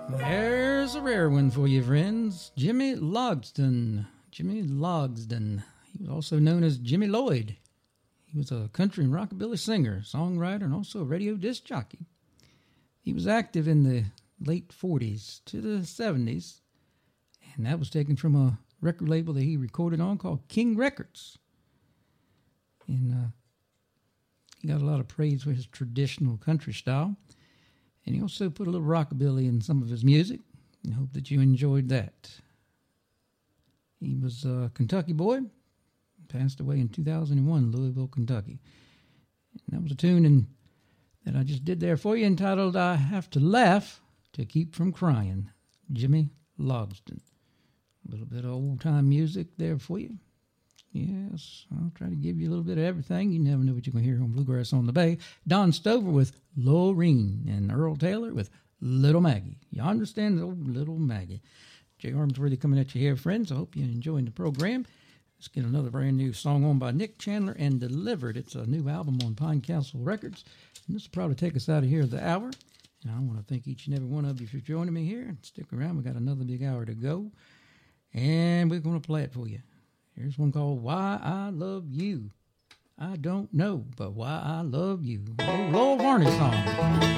There's a rare one for you, friends. Jimmy Logsdon. Jimmy Logsdon. He was also known as Jimmy Lloyd. He was a country and rockabilly singer, songwriter, and also a radio disc jockey. He was active in the late 40s to the 70s, and that was taken from a record label that he recorded on called King Records. And he got a lot of praise for his traditional country style. And he also put a little rockabilly in some of his music. I hope that you enjoyed that. He was a Kentucky boy. Passed away in 2001, Louisville, Kentucky. And that was a tune that I just did there for you entitled I Have to Laugh to Keep from Crying. Jimmy Logsdon. A little bit of old-time music there for you. Yes, I'll try to give you a little bit of everything. You never know what you're going to hear on Bluegrass on the Bay. Don Stover with Loreen and Earl Taylor with Little Maggie. You understand? Old Little Maggie. Jay Armsworthy coming at you here, friends. I hope you're enjoying the program. Let's get another brand new song on by Nick Chandler and Delivered. It's a new album on Pine Castle Records. And this will probably take us out of here at the hour. And I want to thank each and every one of you for joining me here. Stick around. We got another big hour to go. And we're going to play it for you. Here's one called Why I Love You. I don't know, but why I love you. Old Lowell Varney song.